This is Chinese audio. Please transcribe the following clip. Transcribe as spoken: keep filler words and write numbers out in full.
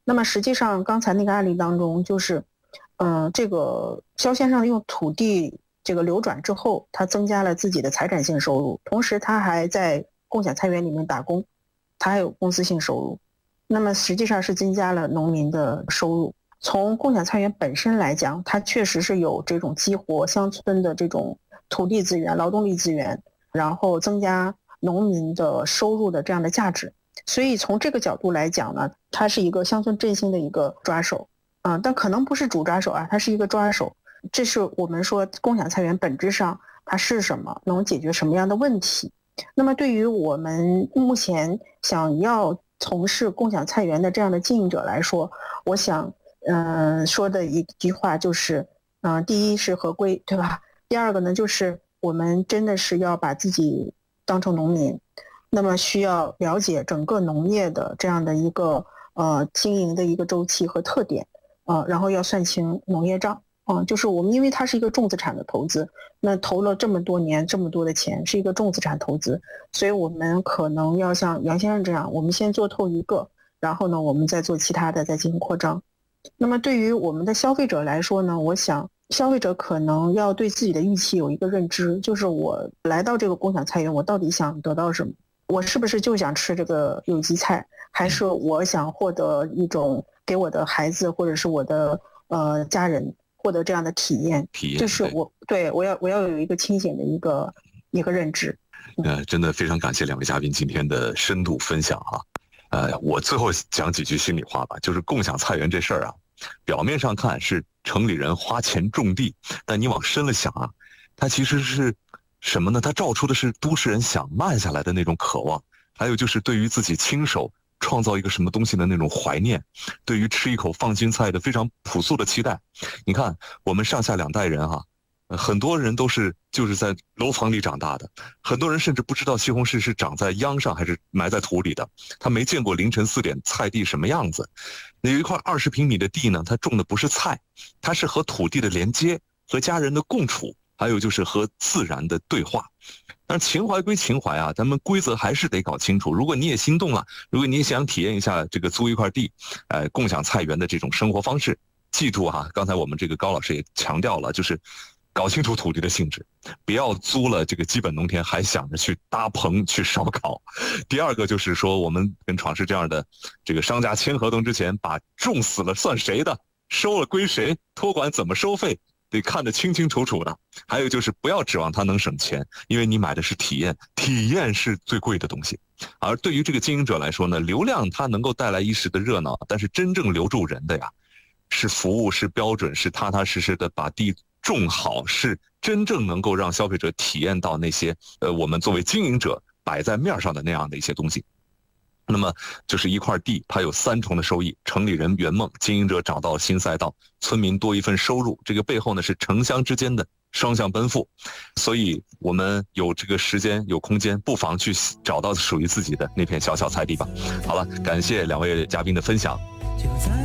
那么实际上刚才那个案例当中，就是嗯、呃，这个肖先生用土地这个流转之后，他增加了自己的财产性收入，同时他还在共享菜园里面打工，他还有公司性收入，那么实际上是增加了农民的收入。从共享菜园本身来讲，它确实是有这种激活乡村的这种土地资源、劳动力资源，然后增加农民的收入的这样的价值。所以从这个角度来讲呢，它是一个乡村振兴的一个抓手啊、呃，但可能不是主抓手啊，它是一个抓手。这是我们说共享菜园本质上它是什么，能解决什么样的问题。那么对于我们目前想要从事共享菜园的这样的经营者来说，我想嗯、呃，说的一句话就是，嗯、呃，第一是合规，对吧？第二个呢，就是我们真的是要把自己当成农民，那么需要了解整个农业的这样的一个呃经营的一个周期和特点，呃，然后要算清农业账，嗯、呃，就是我们因为它是一个重资产的投资，那投了这么多年这么多的钱，是一个重资产投资，所以我们可能要像杨先生这样，我们先做透一个，然后呢，我们再做其他的，再进行扩张。那么对于我们的消费者来说呢，我想消费者可能要对自己的预期有一个认知，就是我来到这个共享菜园，我到底想得到什么？我是不是就想吃这个有机菜，还是我想获得一种给我的孩子或者是我的呃家人获得这样的体验？ 体验就是我对我要我要有一个清醒的一个一个认知。 呃，真的非常感谢两位嘉宾今天的深度分享啊。呃，我最后讲几句心里话吧，就是共享菜园这事儿啊，表面上看是城里人花钱种地，但你往深了想啊，它其实是什么呢？它照出的是都市人想慢下来的那种渴望，还有就是对于自己亲手创造一个什么东西的那种怀念，对于吃一口放心菜的非常朴素的期待。你看，我们上下两代人哈、啊，很多人都是就是在楼房里长大的，很多人甚至不知道西红柿是长在秧上还是埋在土里的，他没见过凌晨四点菜地什么样子。那有一块二十平米的地呢，它种的不是菜，它是和土地的连接，和家人的共处，还有就是和自然的对话。但是情怀归情怀啊，咱们规则还是得搞清楚。如果你也心动了，如果你也想体验一下这个租一块地，呃，共享菜园的这种生活方式，记住哈、啊，刚才我们这个高老师也强调了，就是搞清楚土地的性质，不要租了这个基本农田还想着去搭棚去烧烤。第二个就是说，我们跟闯市这样的这个商家签合同之前，把种死了算谁的，收了归谁，托管怎么收费，得看得清清楚楚的。还有就是不要指望它能省钱，因为你买的是体验，体验是最贵的东西。而对于这个经营者来说呢，流量它能够带来一时的热闹，但是真正留住人的呀，是服务，是标准，是踏踏实实的把地种好，是真正能够让消费者体验到那些呃我们作为经营者摆在面上的那样的一些东西。那么就是一块地，它有三重的收益：城里人圆梦，经营者找到新赛道，村民多一份收入。这个背后呢是城乡之间的双向奔赴。所以我们有这个时间有空间，不妨去找到属于自己的那片小小菜地吧。好了，感谢两位嘉宾的分享。就在